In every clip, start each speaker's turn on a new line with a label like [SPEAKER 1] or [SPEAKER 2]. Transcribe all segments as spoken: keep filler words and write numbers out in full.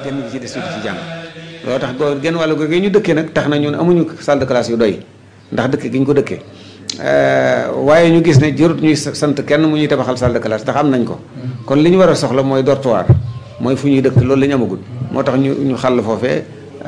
[SPEAKER 1] genn gi ci des ci jàng loolu tax goo genn wàllu googu ñu dëkkee nag tax na ñun amuñu salle de classe yu doy ndax dëkk gi ñu ko dëkkee waaye ñu gis ne jërut ñuy sant kenn mu ñuy tabaxal salle de classe ndax am nañ ko kon li ñu war a soxla mooy dortoir mooy fu ñuy dëkk loolu la ñu amagul moo tax ñu ñu xàll foofee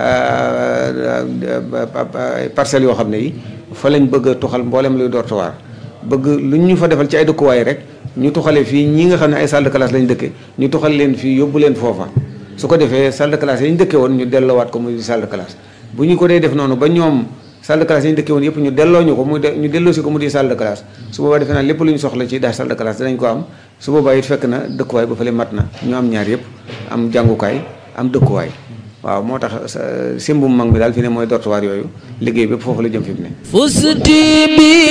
[SPEAKER 1] parcelles yoo xam ne yi fa lañ bëgg a tuxal mboolem luy dortoir bëgg lu ñu fa defal ci ay dëkkuwaay rek ñu tuxale fii ñi nga xam ne ay salle de classe lañ dëkke ñu tuxal leen fii yóbbu leen foofa su ko defee salle de classe yi ñu dëkke woon ñu delloowaat ko muy salle de classe bu ñu ko dee def noonu ba ñoom salle de classe yi ñu dëkke woon yëpp ñu delloo ñu ko muy ñu delloo si ko mu di salle de classe su boobaa defe naa lépp lu ñu soxla ci daal salle de classe danañ ko am su boobaa it fekk na dëkkuwaay ba fële mat na ñu am ñaar yëpp am jàngukaay am dëkkuwaay waaw moo tax simbum mag mi daal fi ne mooy dortoir yooyu liggéey bépp foofu la jëm fi mu ne fusti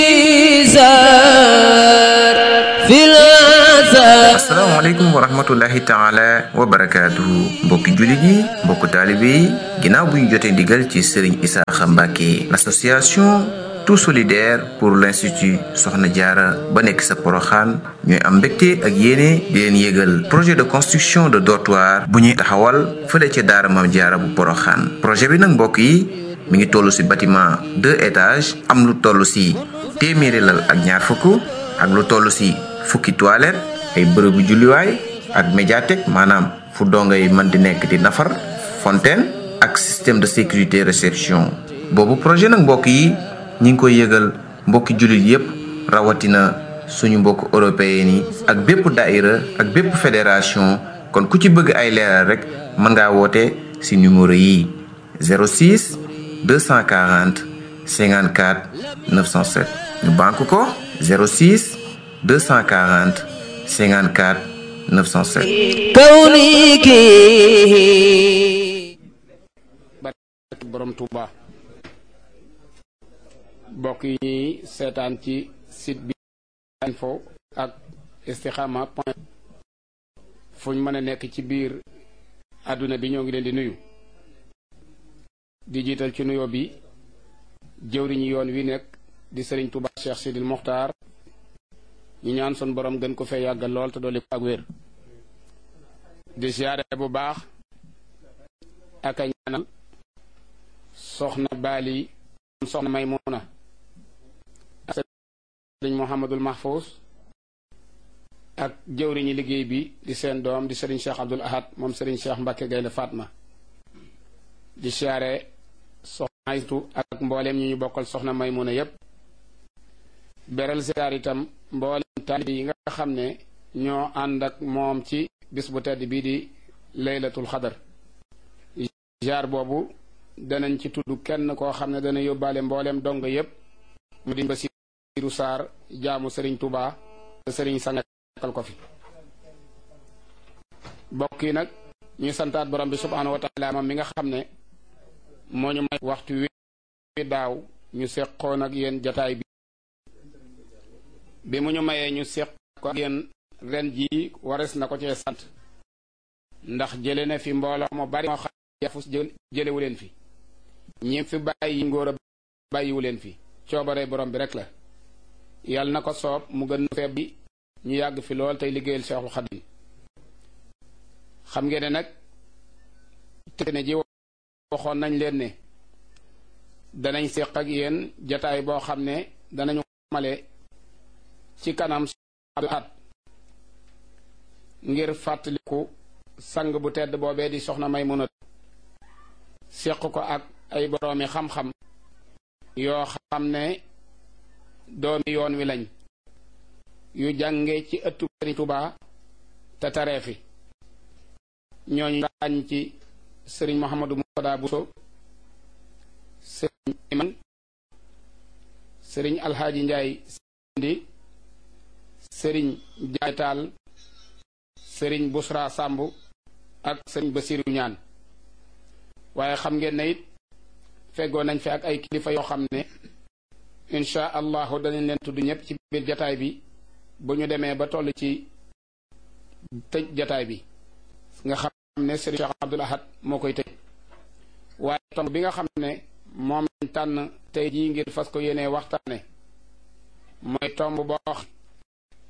[SPEAKER 1] bizar fil
[SPEAKER 2] asalaamaaleykum wa rahmatullahi taala wa barakaatuhu mbokki jullit yi mbokku taalibe yi ginnaaw bu ñu jotee ndigal ci Serigne Isaaxa Mbàkke l'association tout solidaire pour l'institut Soxna Jaara ba nekk sa Poroxaan ñooy am mbégte ak yéene di leen yégal projet de construction de dortoir bu ñuy taxawal fële ca daara Maam Jaara bu Poroxaan projet bi nag mbokk yi mi ngi toll ci bâtiment deux étages am lu toll ci téeméeri lal ak ñaar fukk ak lu toll ci fukki toilette ay bërëbu julliwaay ak médiathèque maanaam fu dongay mën di nekk di nafar fontaine ak système de sécurité réception boobu projet nag mbokk yi ñi ngi koy yëgal mbokki jullit yépp rawatina suñu mbokk européen yi ak bépp daïra ak bépp fédération kon ku ci bëgg ay leeral rek mën ngaa woote ci numéro yi zéro six deux cent quarante cinquante-quatre neuf cent sept ñu banque ko zéro six deux cent quarante cinquante-quatre neuf cent sept
[SPEAKER 3] kawniki
[SPEAKER 4] borom Touba bokk yi ñuy seetaan ci site bi info ak istikhama point fuñ mën a nekk ci biir àdduna bi ñoo ngi leen di nuyu di jiital ci nuyoo bi jëwriñu yoon wi nekk di Serigne Touba Cheikh Sidil Mokhtar ñu ñaan sun borom gën ko fee yàggal lool te dolli ko ak wér di siyaare bu baax ak a ñaanal soxna Bali soxna Maymuna ak Serigne Mouhamadul Mahfous ak jëwriñu liggéey bi di seen doom di Serigne Cheikh Abdoul Ahad moom Serigne Cheikh Mbacke Gaynde Fatma di siyaare soxna Aytu ak mbooleem ñu ñu bokkal soxna Maymuna yépp beral siyaar itam mbooleem taalibe yi nga xam ne ñoo ànd ak moom ci bis bu tedd bii di laylatul xadar jaar boobu danañ ci tudd kenn koo xam ne dana yóbbaale mbooleem dongo yépp mu di Basiiru Saar jaamu Serigne Touba te Serigne sàngal ko fi bokk yi nag ñuy santaat borom bi subhaanahu wa taala moom mi nga xam ne moo ñu may waxtu wi daaw ñu seqoon ak yéen jataay bi bi mu ñu mayee ñu seq ko ak yéen ren jii wares na ko cee sant ndax jële na fi mbooloo mu bari moo xam yafus jëlewu leen fi ñi fi bàyyi ngóor a bàyyiwu leen fi coobare borom bi rek la yàlla na ko soob mu gën feeb bi ñu yàgg fi lool tey liggéeyal Seexul Xadiim xam ngeen ne nag te ne ji waxoon nañ leen ne danañ seq ak yéen jataay boo xam ne danañu male ci kanam at ngir fàttaliku sang bu tedd boobee di soxna Maymuna seq ko ak ay boroomi xam-xam yoo xam ne doomi yoon wi lañ yu jànge ci ëttu Sëriñ Tuubaa te taree fi ñooñu ràññ ci Sëriñ Mouhamadou Moutada Bousso Sëriñ Iman Sëriñ Alxaaji Njaay Sindi Sëriñ Jaay Taal Sëriñ Busra Sàmb ak Sëriñ Basiru Ñaan waaye xam ngeen ne it feggoo nañ fi ak ay kilifa yoo xam ne insha allahu danañ leen tudd ñëpp ci biir jataay bi bu ñu demee ba toll ci tëj jataay bi nga xam ne Sëriñ Cheikh Abdoul Ahad moo koy tëj waaye tomb bi nga xam ne moom lañ tànn tey jii ngir fas ko yéenee waxtaane mooy tomb boo wax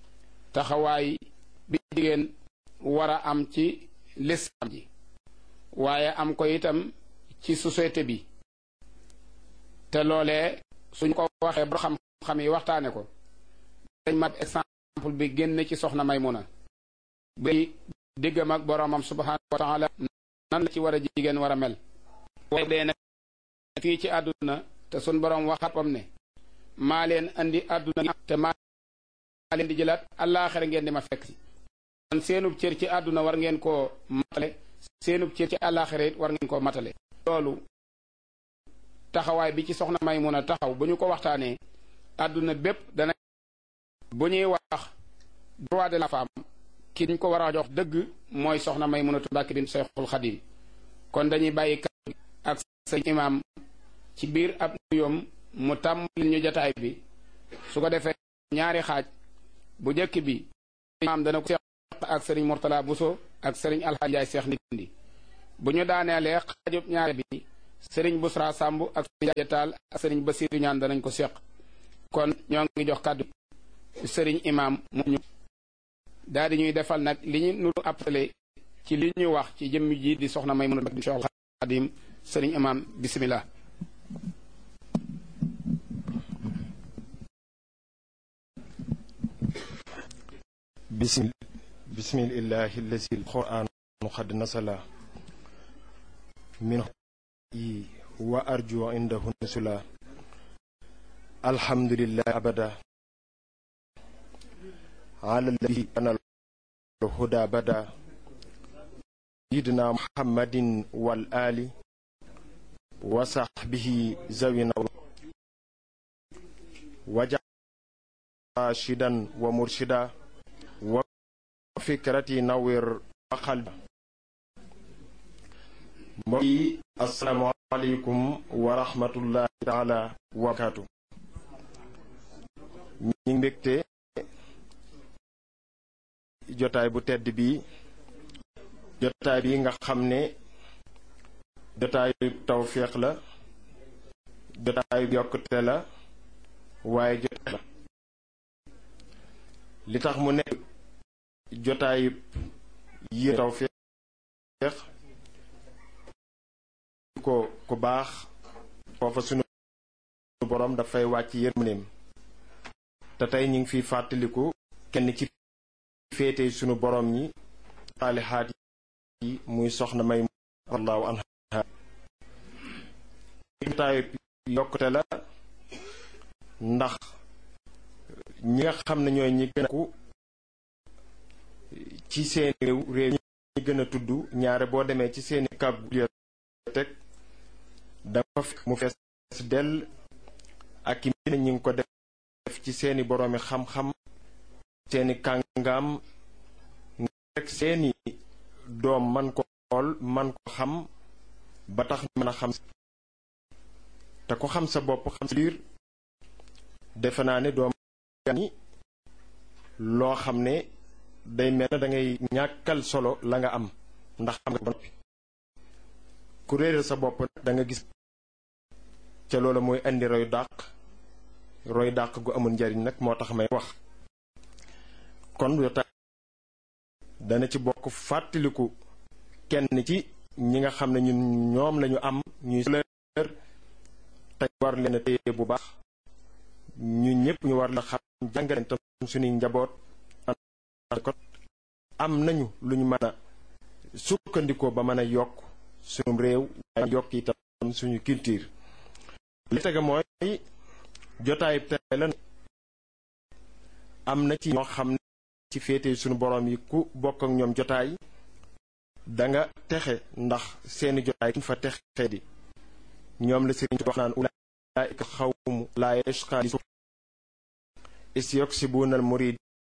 [SPEAKER 4] taxawaay bi jigéen war a am ci lislaam ji waaye am ko itam ci société bi te loolee suñ ko waxee ba xam-xam yi waxtaane ko dañ mat exemple bi génn ci soxna Maymuna bi diggam ak boroomam subhanahu wa taala nan la ci war a jigéen war a mel waaye dee nag fii ci àdduna te sun boroom waxatam ne maa leen andi àdduna te maa leen di jëlaat àllaaxira ngeen di ma fekk si kon seenub cër ci àdduna war ngeen koo matale seenub cër ci àllaaxira it war ngeen koo matale loolu taxawaay bi ci soxna Maymuna taxaw bu ñu ko waxtaanee àdduna bépp dana bu ñuy wax droit de la femme ki ñu ko war a jox dëgg mooy soxna Maymunatu Mbàkke bint Seexul Xadiim kon dañuy bàyyi kàddu gi ak sëñ imaam ci biir ab nuyoom mu tàmbali ñu jataay bi su ko defee ñaari xaaj bu njëkk bi imaam dana ko seq ak sëriñ Murtala Buso ak sëriñ Alxaaji Njaay Seex Ndindi bu ñu daaneelee xaajub ñaari bi sëriñ Busra Sàmb ak sëriñ Jataal ak sëriñ Basiiru ñaan danañ ko seq kon ñoo ngi jox kàddu sëriñ imaam mu ñu daal di ñuy defal nag li ñu nu appelé ci li ñu wax ci jëmm ji di soxna Maymunatu bint Seexul Xadiim sëriñ imaam bismillah
[SPEAKER 5] bismil bismillahi allazi alquran qad nasala min yi wa arju indahu nusula alhamdulillah abada ala alladhi ana الهدى بدا سيدنا محمد والآل وصحبه زوينا وجعل راشدا ومرشدا وفكرتي نور وقلب السلام عليكم ورحمة الله تعالى وبركاته ñi mbégte jotaay bu tedd bi jotaay bi nga xam ne jotaayu tawféex la jotaayu yokkute la waaye jotaay la li tax mu nekk jotaayu yi tawféex ko ku baax foofa sunu borom dafay wàcc yërmandeem te tey ñu ngi fi fàttaliku kenn ci féete sunu borom ñi saalihaat yi muy soxna may allahu anha jotaayu yokkute la ndax ñi nga xam ne ñooy ñi gën a ku ci seeni réew réew ñi gën a tudd ñaare boo demee ci seeni kàggu bibliothèque dafa fekk mu fees dell ak i mbind ñi ngi ko def ci seeni boroomi xam-xam seeni kàngaam rek seeni doom man ko xool man ko xam ba tax mën a xam te ko xam sa bopp xam sa biir defe naa ne doom ni loo xam ne day mel na da ngay ñàkkal solo la nga am ndax xam nga ba noppi ku réeral sa bopp da nga gis ca loola mooy indi roy dàq roy dàq gu amul njariñ nag moo tax may wax kon yotaay dana ci bokk fàttaliku kenn ci ñi nga xam ne ñun ñoom lañu am ñuy leer tey war leen a téye bu baax ñu ñëpp ñu war la xam jàngaleen tam suñuy njaboot ko am nañu lu ñu mën a sukkandikoo ba mën a yokk suñu réew waaye yokk itam suñu culture li tege mooy jotaay tey la am na ci ñoo xam ne ci féete suñu borom yi ku bokk ak ñoom jotaay danga texe ndax seeni jotaay kuñ fa texe di ñoom la sëriñ wax naan ulaa'ika xawmu laa yashqaa isyuksibuna al murid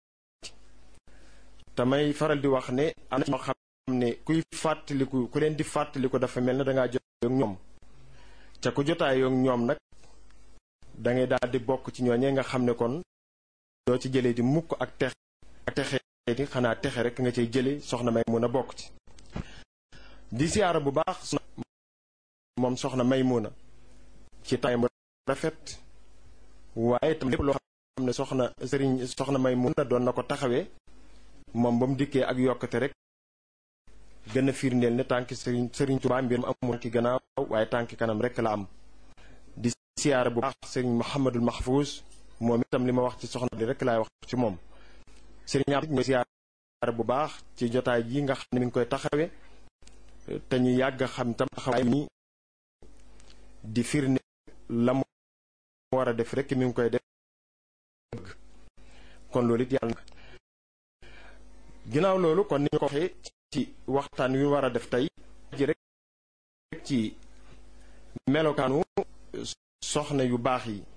[SPEAKER 5] tamay faral di wax ne am na ñoo xam ne kuy fàttaliku ku leen di fàttaliku dafa mel ne dangaa jotaay ak ñoom ca ku jotaay ak ñoom nag dangay daal di bokk ci ñooñee nga xam ne kon doo ci jëlee di mukk ak texe ak texe di xanaa texe rek nga cay jële soxna Maymuna bokk ci di siyaara bu baax moom soxna Maymuna ci tay mu rafet waaye tam lépp loo xam ne soxna sëriñ soxna Maymuna doon na ko taxawee moom ba mu dikkee ak yokkate rek gën a firndeel ne tànki sëriñ sëriñ Tuubaa mbir mu amul ki gannaaw waaye tànki kanam rek la am. di siyaare bu baax sëriñ Mouhamadul Mahfouz moom itam li ma wax ci soxna li rek laay wax ci moom. sëriñ Abdou ñu siyaare bu baax ci jotaay yi nga xam ne mi ngi koy taxawe te ñu yàgg a xam tam taxawaay mi di firnde la mu war a def rek mi ngi koy def kon loolu it yàlla na ginnaaw loolu kon ni ñu ko waxee ci waxtaan wi war a def tey ji rek ci melokaanu soxna yu baax yi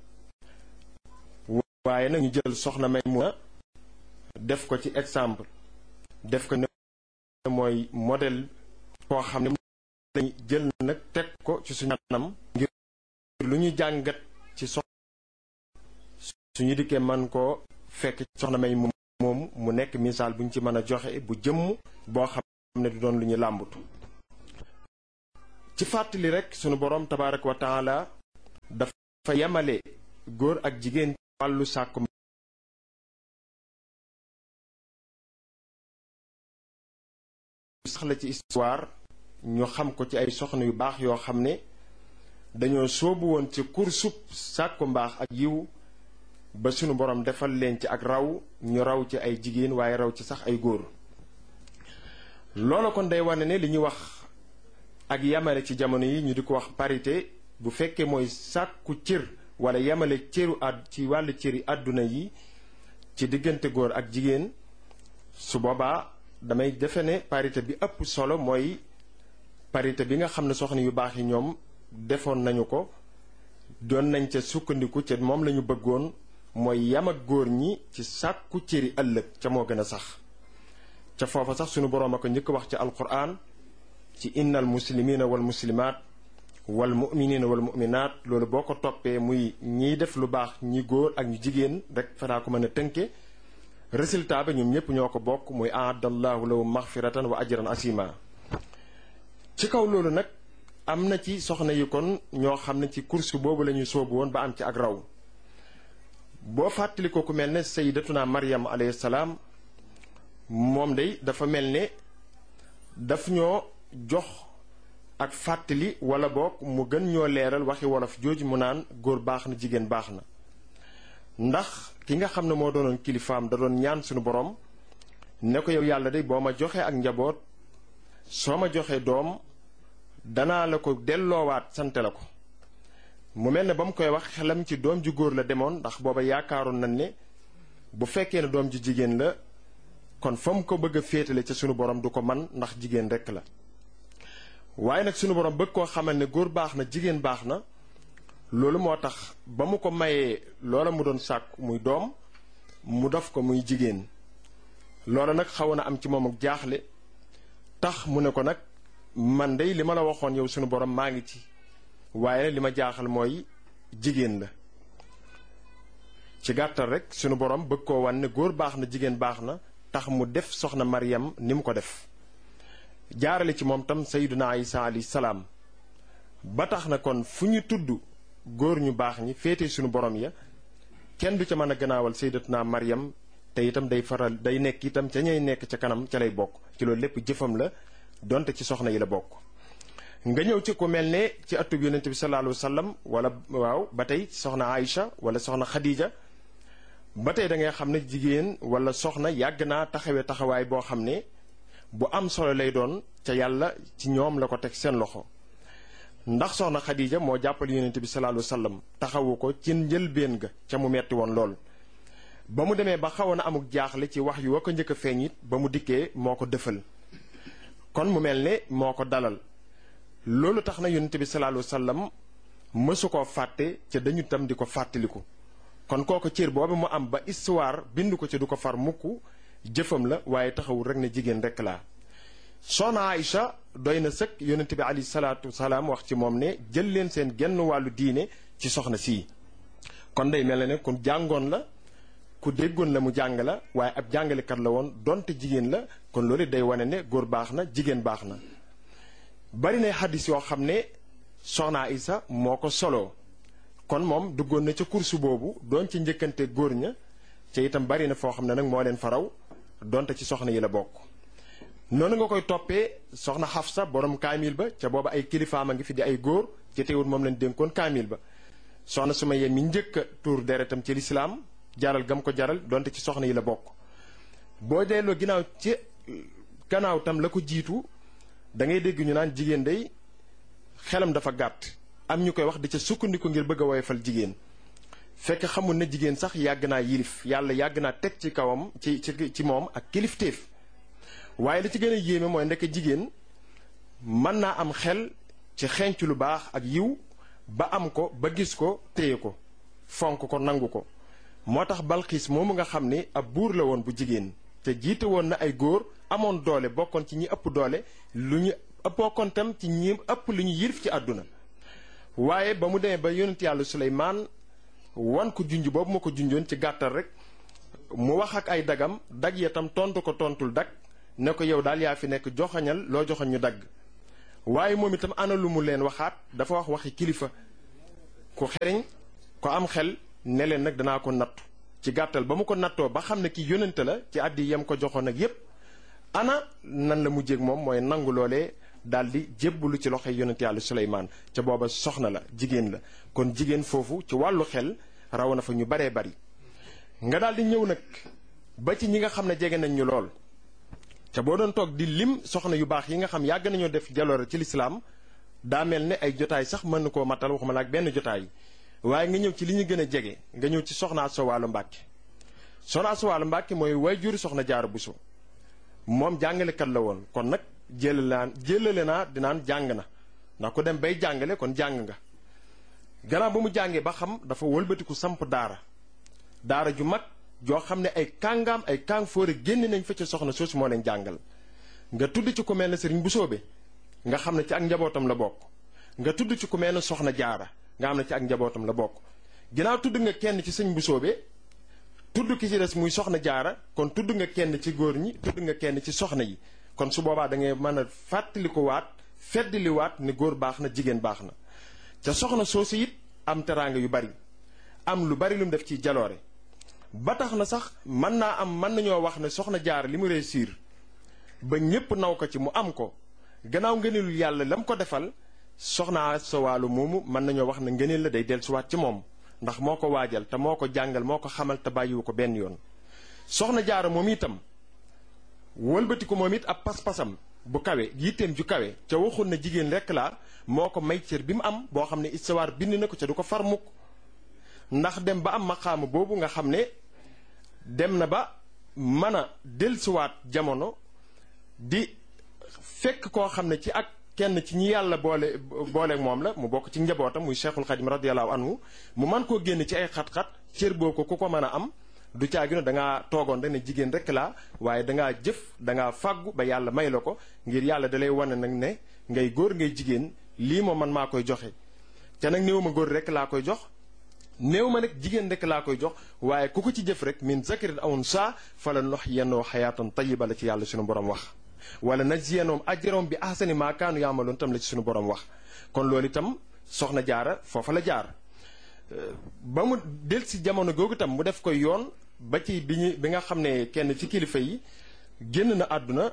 [SPEAKER 5] waaye nag ñu jël soxna Maymuna def ko ci exemple def ko ne mooy modèle koo xam ne lañu jël nag teg ko ci suñu anam ngir lu ñu jàngat ci soxna suñu dikkee man koo fekk soxna may moom mu nekk misaal bu ñu ci mën a joxe bu jëmm boo xam ne du doon lu ñu làmbatu ci fàttali rek sunu boroom tabaaraka wa taala dafa yemale góor ak jigéen wàllu sàkku sax la ci histoire ñu xam ko ci ay soxna yu baax yoo xam ne dañoo soobu woon ci kursub sàkku mbaax ak yiw ba sunu borom defal leen ci ak raw ñu raw ci ay jigéen waaye raw ci sax ay góor loolu kon day wane ne li ñuy wax ak yamale ci jamono yi ñu di ko wax parité bu fekkee mooy sàkku cër wala yamale cëru àdd ci wàllu cëri àdduna yi ci diggante góor ak jigéen su boobaa damay defe ne parité bi ëpp solo mooy parité bi nga xam ne soxna yu baax yi ñoom defoon nañu ko doon nañ ca sukkandiku ca moom lañu bëggoon mooy yam ak góor ñi ci sàkku cëri ëllëg ca moo gën a sax ca foofa sax sunu boroom a ko njëkk wax ci alquran ci innal muslimina wal muslimaat wal muminina wal muminaat loolu boo ko toppee muy ñiy def lu baax ñi góor ak ñu jigéen rek fanaa ko mën a tënke résultat ba ñoom ñëpp ñoo ko bokk muy aadallahu lahum maxfiratan wa ajran asima ci kaw loolu nag am na ci soxna yi kon ñoo xam ne ci course boobu la ñu soobu woon ba am ci ak raw boo fàttali ko ku mel ne sayyidatuna Maryam alayhi salaam moom day dafa mel ne daf ñoo jox ak fàttali wala boog mu gën ñoo leeral waxi wolof jooju mu naan góor baax na jigéen baax na ndax ki nga xam ne moo doonoon kilifaam da doon ñaan suñu borom ne ko yow yàlla day boo ma joxee ak njaboot soo ma joxee doom danaa la ko delloowaat sante la ko mu mel ne ba mu koy wax xelam ci doom ju góor la demoon ndax booba yaakaaroon nañ ne bu fekkee ne doom ju jigéen la kon fa mu ko bëgg a féetale ca sunu borom du ko man ndax jigéen rekk la waaye nag sunu borom bëgg koo xamal ne góor baax na jigéen baax na loolu moo tax ba mu ko mayee loola mu doon sàkku muy doom mu def ko muy jigéen loola nag xaw na am ci moom ak jaaxle tax mu ne ko nag man dey li ma la waxoon yow sunu borom maa ngi ci waaye li ma jaaxal mooy jigéen la ci gàttal rek sunu borom bëgg koo wan ne góor baax na jigéen baax na tax mu def soxna Maryam ni mu ko def jaarale ci moom tam sayyiduna Isa alayhi salaam ba tax na kon fu ñu tudd góor ñu baax ñi féete sunu borom ya kenn du ca mën a gannaawal sayyidatuna Maryam te itam day faral day nekk itam ca ñay nekk ca kanam ca lay bokk ci loolu lépp jëfam la donte ci soxna yi la bokk nga ñëw ci ku mel ne ci atub yonent bi sallallahu alayhi wa sallam wala waaw ba tey soxna Aïcha wala soxna Khadija ba tey da ngay xam ne jigéen wala soxna yàgg naa taxawee taxawaay boo xam ne bu am solo lay doon ca yàlla ci ñoom la ko teg seen loxo ndax soxna Khadija moo jàppal yonent bi sallallahu alayhi wa sallam taxawu ko ci njëlbéen ga ca mu metti woon lool ba mu demee ba xawoon a amuk jaaxle ci wax yu wa ko njëkk a feeñ it ba mu dikkee moo ko dëfal kon mu mel ne moo ko dalal loolu tax na yonent bi sallallahu alayhi wa sallam mësu koo fàtte ca dañu tam di ko fàttaliku kon kooku cër boobu mu am ba histoire bind ko ci du ko far mukk jëfam la waaye taxawul rek ne jigéen rek laa soxna Aïcha doy na sëkk yonent bi alayhi salaatu salaam wax ci moom ne jël leen seen genn wàllu diine ci soxna sii kon day mel ne ku jàngoon la ku déggoon la mu jàng la waaye ab jàngalekat la woon donte jigéen la kon loolu day wane ne góor baax na jigéen baax na bari na xaddis yoo xam ne soxna Aïcha moo ko soloo kon moom duggoon na ca kursu boobu doon ci njëkkante góor ña ca itam bari na foo xam ne nag moo leen faraw donte ci soxna yi la bokk noonu nga koy toppee soxna Xafsa borom kaamil ba ca booba ay kilifaam a ngi fi di ay góor ci teewul moom lañ dénkoon kaamil ba soxna Sumayya mi njëkk a tuur deretam ci lislaam jaral gam ko jaral donte ci soxna yi la bokk boo delloo ginnaaw ci gannaaw tam la ko jiitu da ngay dégg ñu naan jigéen day xelam dafa gàtt am ñu koy wax di ca sukkandiku ngir bëgg a woyofal jigéen fekk xamul na jigéen sax yàgg naa yilif yàlla yàgg naa teg ci kawam ci ci ci moom ak kilifteef waaye li ci gën a yéeme mooy ndekk jigéen mën naa am xel ci xenc lu baax ak yiw ba am ko ba gis ko téye ko fonk ko nangu ko moo tax Balxiis moomu nga xam ni ab buur la woon bu jigéen te jiite woon na ay góor amoon doole bokkoon ci ñi ëpp doole lu ñu bokkoon tam ci ñi ëpp lu ñu yilif ci àdduna waaye ba mu demee ba yonent yàlla Suleymaan wan ko junj boobu ma ko junjoon ci gàttal rek mu wax ak ay dagam dag ya tam tontu ko tontul dag ne ko yow daal yaa fi nekk joxañal loo joxañ ñu dagg waaye moom itam ana lu mu leen waxaat dafa wax waxi kilifa ku xeriñ ko am xel ne leen nag danaa ko nattu ci gàttal ba mu ko nattoo ba xam ne ki yónnante la ci àddi yam ko joxoon ak yépp ana nan la mujjéeg moom mooy nangu loolee daal di jébbalu ci loxoy yonent yàlla Suleymaan ca booba soxna la jigéen la kon jigéen foofu ci wàllu xel raw na fa ñu baree bari nga daal di ñëw nag ba ci ñi nga xam ne jege nañ ñu lool ca boo doon toog di lim soxna yu baax yi nga xam yàgg nañoo def jaloore ci lislaam daa mel ne ay jotaay sax mën na koo matal waxuma la ak benn jotaay waaye nga ñëw ci li ñu gën a jege nga ñëw ci soxna Asta Walo Mbàkke soxna Asta Walo Mbàkke mooy waajur soxna Jaara Buso moom jàngalekat la woon kon nag jëlale naa jëlale naa dinaan jàng na ndax ku dem bay jàngale kon jàng nga gannaaw ba mu jàngee ba xam dafa wëlbatiku samp daara daara ju mag joo xam ne ay kàngaam ay kàng fóore génn nañ fa ca soxna soosu moo leen jàngal nga tudd ci ku mel ne sëriñ Busoobe nga xam ne ci ak njabootam la bokk nga tudd ci ku mel ne soxna Jaara nga xam ne ci ak njabootam la bokk ginnaaw tudd nga kenn ci sëñ Busoobe tudd ki ci des muy soxna Jaara kon tudd nga kenn ci góor ñi tudd nga kenn ci soxna yi kon su boobaa da ngay mën a fàttali ko waat feddali waat ne góor baax na jigéen baax na ca soxna soosu it am teraanga yu bari am lu bari lu mu def ci jaloore ba tax na sax mën naa am mën nañoo wax ne soxna Jaara li mu réussir ba ñépp naw ko ci mu am ko gannaaw ngëneelul yàlla la mu ko defal soxna Asta Walo moomu mën nañoo wax ne ngëneel la day dellusiwaat ci moom ndax moo ko waajal te moo ko jàngal moo ko xamal te bàyyiwu ko benn yoon soxna Jaara moom itam wëlbati ko moom it ab pas-pasam bu kawe yitteem ju kawe ca waxul na jigéen rekk laa moo ko may cër bi mu am boo xam ne istawaar bind na ko ca du ko far mukk ndax dem ba am maqaama boobu nga xam ne dem na ba mën a dellusiwaat jamono di fekk koo xam ne ci ak kenn ci ñi yàlla boole booleeg moom la mu bokk ci njabootam muy Cheikhul Khadim radiyallahu anhu mu man koo génn ci ay xat-xat cër boo ko ku ko mën a am du caagino da ngaa toogoon rek ne jigéen rek laa waaye dangaa jëf dangaa fàggu ba yàlla may la ko ngir yàlla dalay wane nag ne ngay góor ngay jigéen lii moom man maa koy joxe ca nag néew ma góor rek laa koy jox néew ma nag jigéen rek laa koy jox waaye ku ko ci jëf rek min zakarin aw unsaa fala nuhyiyannahu hayaatan tayyiba la ci yàlla suñu borom wax wala najziyannahum ajrahum bi ahsani maa kaanu ya'maluun tam la ci suñu borom wax kon loolu itam soxna Jaara foofa la jaar ba mu del si jamono googu itam mu def ko yoon ba ci bi ñu bi nga xam ne kenn ci kilifa yi génn na àdduna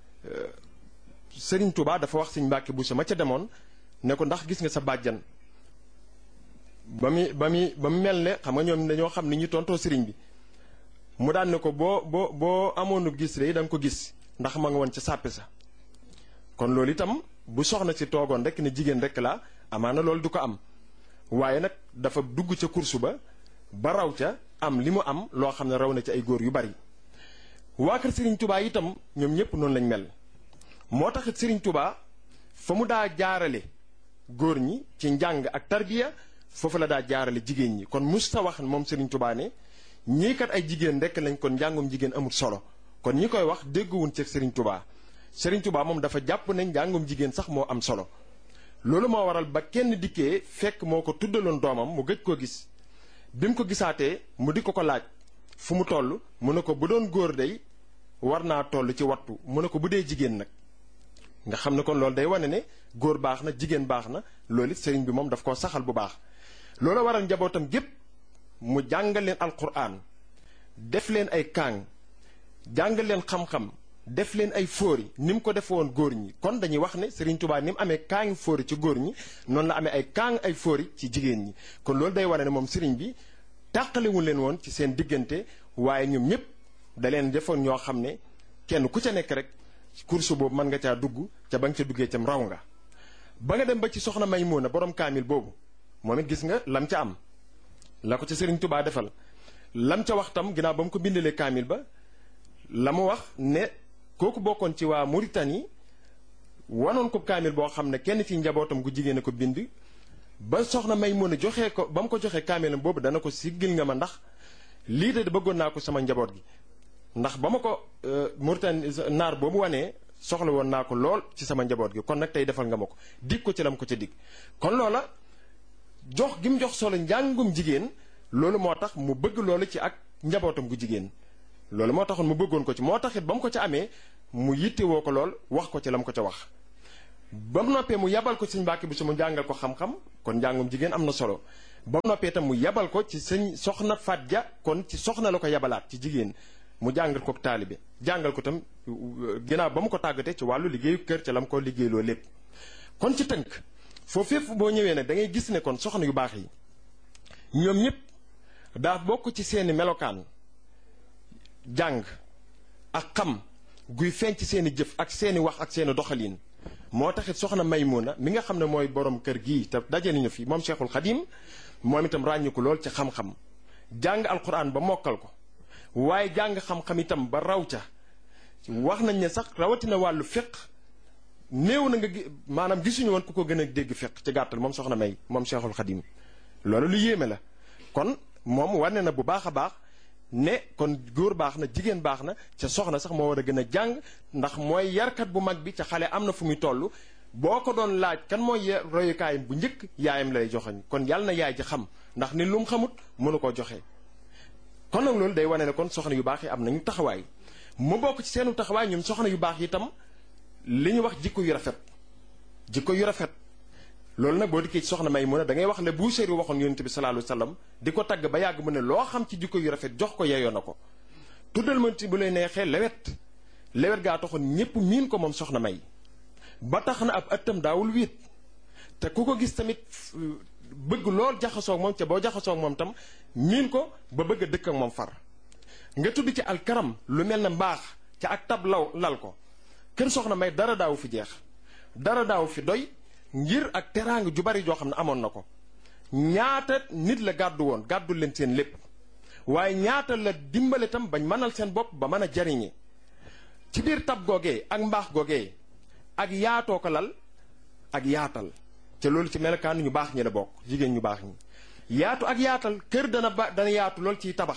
[SPEAKER 5] Sëriñ Tuubaa dafa wax Sëriñ Mbàkke Buso ma ca demoon ne ko ndax gis nga sa bàjjan ba mu ba mu ba mu mel ne xam nga ñoom dañoo xam ni ñu tontoo sëriñ bi mu daan ne ko boo boo boo amoonu gis rek da nga ko gis ndax ma nga woon ca sàppe sa kon loolu itam bu soxna si toogoon rek ne jigéen rek la amaana loolu du ko am waaye nag dafa dugg ca kursu ba ba raw ca am li mu am loo xam ne raw na ci ay góor yu bari waa kër Serigne Touba itam ñoom ñëpp noonu lañ mel moo tax it Serigne Touba fa mu daa jaarale góor ñi ci njàng ak tarbiya foofu la daa jaarale jigéen ñi kon musta wax moom Serigne Touba ne ñii kat ay jigéen rek lañ kon njàngum jigéen amul solo kon ñi koy wax dégguwuñ ci Serigne Touba Serigne Touba moom dafa jàpp ne njàngum jigéen sax moo am solo loolu moo waral ba kenn dikkee fekk moo ko tuddaloon doomam mu gëj koo gis bi mu ko gisaatee mu di ko ko laaj fu mu toll mu ne ko bu doon góor day war naa toll ci wattu mu ne ko bu dee jigéen nag nga xam ne kon loolu day wane ne góor baax na jigéen baax na loolu it sëriñ bi moom daf koo saxal bu baax loolu waral njabootam gépp mu jàngal leen alquran def leen ay kaang jàngal leen xam-xam def leen ay fóori ni mu ko defe woon góor ñi. kon dañuy wax ne Serigne Touba ni mu amee kaangi fóori ci góor ñi noonu la amee ay kaang ay fóori ci jigéen ñi. kon loolu day wane ne moom Serigne bi tàqalewul leen woon ci seen diggante waaye ñoom ñëpp da leen defoon ñoo xam ne kenn ku ca nekk rek course boobu mën nga caa dugg ca ba nga ca duggee cam raw nga. ba nga dem ba ci soxna Maymuna borom kaamil boobu moom it gis nga lam ca am la ko ca Serigne Touba defal lam ca wax tam ginnaaw ba mu ko bindalee kaamil ba la mu wax ne kooku bokkoon ci waa Mauritanie wanoon ko kaamil boo xam ne kenn ci njabootam gu jigéen a ko bind ba soxna Maymuna joxee ko ba mu ko joxee kaamilam boobu dana ko siggil nga ma ndax lii de bëggoon naa ko sama njaboot gi ndax ba ma ko Mauritanie naar boobu wanee soxla woon naa ko lool ci sama njaboot gi kon nag tey defal nga ma ko dig ko ci lam ko ca dig. kon loola jox gi mu jox solo njàngum jigéen loolu moo tax mu bëgg loolu ci ak njabootam gu jigéen loolu moo taxoon mu bëggoon ko ci moo taxit ba mu ko ca amee mu yittewoo ko lool wax ko ci lam ko ca wax. ba mu noppee mu yabal ko ci sëñ Mbàkke Buso mu jàngal ko xam-xam kon njàngum jigéen am na solo ba mu noppee itam mu yabal ko ci sëñ soxna Faat Ja kon ci soxna la ko yabalaat ci jigéen mu jàngal ko taalibe jàngal ko itam ginnaaw ba mu ko tàggatee ci wàllu liggéeyu kër ca la mu ko liggéeyloo lépp. kon ci tënk foofu fépp boo ñëwee nag da ngay gis ne kon soxna yu baax yi ñoom ñëpp daa bokk ci seeni melokaan jàng ak xam guy feeñ ci seeni jëf ak seeni wax ak seeni doxalin. moo taxit soxna Maymuna mi nga xam ne mooy borom kër gii te daje nañu fi moom Cheikhul Khadim moom itam ràññiku lool ci xam-xam jàng alquran ba mokkal ko waaye jàng xam-xam itam ba raw ca wax nañ ne sax rawatina wàllu fiq néew na nga maanaam gisuñu woon ku ko gën a dégg fiq ci gàttal moom soxna May moom Cheikhul Khadim loolu lu yéeme la. kon moom wane na bu baax a baax ne kon góor baax na jigéen baax na ca soxna sax moo war a gën a jàng ndax mooy yarkat bu mag bi ca xale am na fu muy toll boo ko doon laaj kan mooy royukaayam bu njëkk yaayam lay joxoñ kon yàlla na yaay ji xam ndax ni lu mu xamut mënu koo joxe. kon nag loolu day wane ne kon soxna yu baax yi am nañu taxawaay mu bokk ci seenu taxawaay ñoom soxna yu baax yi itam li ñu wax jikko yu rafet jikko yu rafet. loolu nag boo dikkee ci soxna Maymuna da ngay wax le Buusiri waxoon yonent bi sallallahu alayhi wasallam di ko tagg ba yàgg mu ne loo xam ci jikko yu rafet jox ko yeyoo na ko tuddal ma ci bu lay neexee lewet lewet gaa taxoon ñépp miin ko moom soxna May ba tax na ab ëttam daawul wiit te ku ko gis tamit bëgg lool jaxasoo ak moom ca boo jaxasoo ak moom tam miin ko ba bëgg a dëkk ak moom far nga tudd ci alkaram lu mel ne mbaax ca ak tab law lal ko kër soxna May dara daawu fi jeex dara daawu fi doy ngir ak teraanga ju bari joo xam ne amoon na ko ñaata nit la gàddu woon gàddu leen seen lépp waaye ñaata la dimbale tam bañ mënal seen bopp ba mën a jariñe ci biir tab googee ak mbaax googee ak yaatoo ko lal ak yaatal te loolu ci melokaan ñu baax ñi la bokk jigéen ñu baax ñi yaatu ak yaatal kër dana ba dana yaatu lool ciy tabax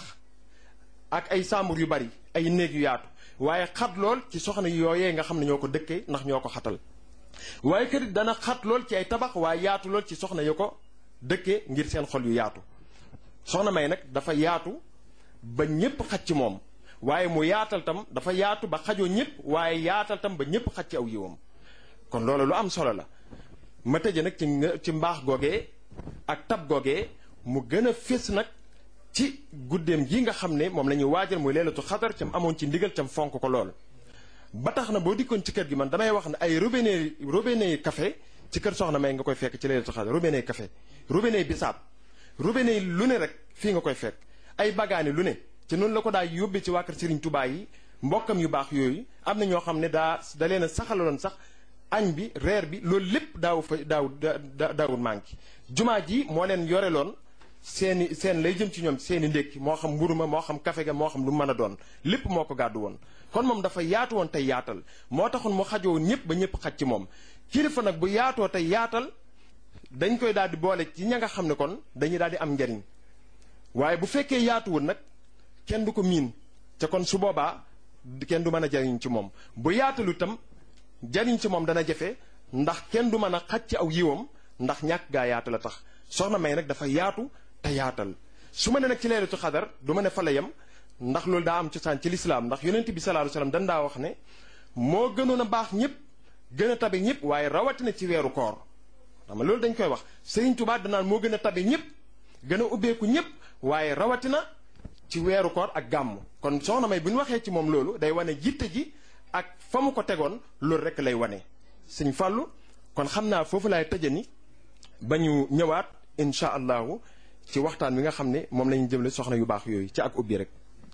[SPEAKER 5] ak ay sàmbur yu bari ay néeg yu yaatu waaye xat lool ci soxna yooyee nga xam ne ñoo ko dëkkee ndax ñoo ko xatal waaye kër dana xat lool ci ay tabax waaye yaatu lool ci soxna yu ko dëkkee ngir seen xol yu yaatu soxna May nag dafa yaatu ba ñépp xaj ci moom waaye mu yaatal tam dafa yaatu ba xajoo ñépp waaye yaatal tam ba ñépp xaj ci aw yiwam kon loolu lu am solo la ma tëje nag ci ci mbaax googee ak tab googee mu gën a fés nag ci guddeem gi nga xam ne moom la ñuy waajal muy leelatu xadar cam amoon ci ndigal cam fonk ko lool ba tax na boo dikkoon ci kër gi man damay wax ne ay robinet robinet café ci kër soxna May nga koy fekk ci leelatu xadar robinet café robinet bisaab robinet lu ne rek fii nga koy fekk ay bagaani lu ne ci noonu la ko daa yóbbee ci waa kër Serigne Touba yi mbokkam yu baax yooyu am na ñoo xam ne daa da leen a saxaloon sax añ bi reer bi loolu lépp daaw fa daaw daawul manqué jumaa ji moo leen yoreloon seeni seen lay jëm ci ñoom seeni ndékki moo xam mburu ma moo xam kafe ga moo xam lu mën a doon lépp moo ko gàddu woon kon moom dafa yaatu woon tey yaatal moo taxoon mu xajoo ñëpp ba ñëpp xaj ci moom kilifa nag bu yaatoo tey yaatal dañ koy daal di boole ci ña nga xam ne kon dañuy daal di am njariñ waaye bu fekkee yaatuwul nag kenn du ko miin te kon su boobaa kenn du mën a jariñ ci moom bu yaatalu itam jariñ ci moom dana jafe ndax kenn du mën a xaj ci aw yiwam ndax ñàkk gaa yaatu la tax soxna May nag dafa yaatu te yaatal su ma ne nag ci leelatu xadar du ma ne fa la yem ndax loolu daa am cosaan ci lislaam ndax yonent bi sallallahu alayhi wasallam dan daa wax ne moo gënoon a baax ñëpp gën a tabe ñëpp waaye rawatina ci weeru koor xam nga loolu dañ koy wax Sëriñ Tuubaa danaan moo gën a tabe ñëpp gën a ubbeeku ñëpp waaye rawatina ci weeru koor ak gàmm kon soxna May bu ñu waxee ci moom loolu day wane jitte ji ak fa mu ko tegoon loolu rek lay wane. sëñ Fallou kon xam naa foofu laay tëje ni ba ñu ñëwaat incha allahu ci waxtaan wi nga xam ne moom la ñu jëmle soxna yu baax yooyu ci ak ubbi rek.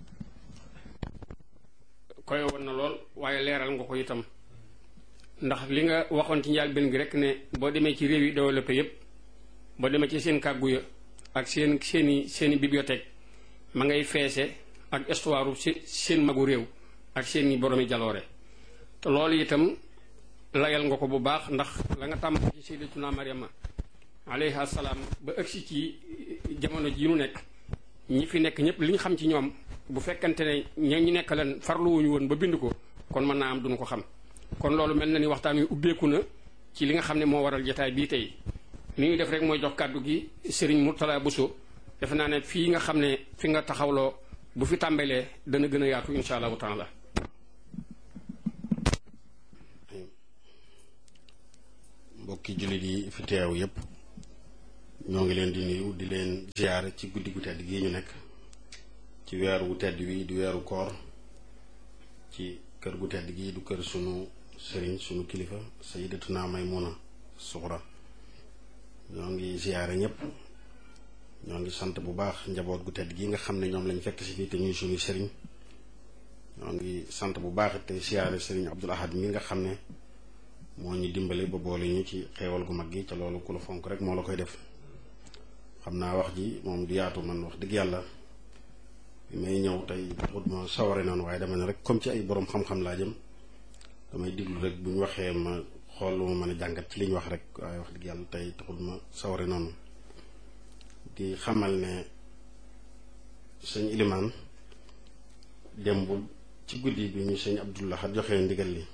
[SPEAKER 4] koy woon na lool waaye leeral nga ko itam ndax li nga waxoon ci njëlbéen gi rek ne boo demee ci réew yi développé yépp boo demee ci seen kàggu ya ak seen seeni seeni bibliothèque ma ngay feese ak histoire seen magu réew ak seeni boromi jaloore te loolu itam layal nga ko bu baax ndax la nga tàmm ci sayyidatuna Maryama alayha salaam ba ëgsi ci jamono ji nu nekk ñi fi nekk ñëpp li ñu xam ci ñoom bu fekkante ne ña ñu nekk leen farluwuñu woon ba bind ko kon mën naa am duñu ko xam kon loolu mel na ni waxtaan wi ubbeeku na ci li nga xam ne moo waral jotaay bii tey li ñuy def rek mooy jox kàddu gi Serigne Mourtala Bousso defe naa ne fii nga xam ne fi nga taxawloo bu fi tàmbalee dana gën a yaatu insha allahu taala.
[SPEAKER 6] mbokki jullit yi fi teew yépp ñoo ngi leen di nuyu di leen ziyaare ci guddi gu tedd gii ñu nekk ci weeru wu tedd wi di weeru koor ci kër gu tedd gii du kër sunu sëriñ sunu kilifa sayyidatuna Maymuna Suxra ñoo ngi ziyaare ñépp ñoo ngi sant bu baax njaboot gu tedd gi nga xam ne ñoom lañ fekk si fii te ñuy sunu sëriñ ñoo ngi sant bu baax te ziyaare sëriñ Abdul Ahad mi nga xam ne moo ñu dimbale ba boole ñu ci xeewal gu mag gi ca loolu ku la fonk rek moo la koy def xam naa wax ji moom du yaatu man wax dëgg yàlla bi may ñëw tey taxut ma saware noonu waaye dama ne rek comme ci ay borom xam-xam laa jëm damay diglu rek bu ñu waxee ma xool lu ma mën a jàngat ci li ñu wax rek waaye wax dëgg yàlla tey taxut ma saware noonu di xamal ne sëñ Ilimaan démb ci guddi bi ñu sëñ Abdullah joxee ndigal li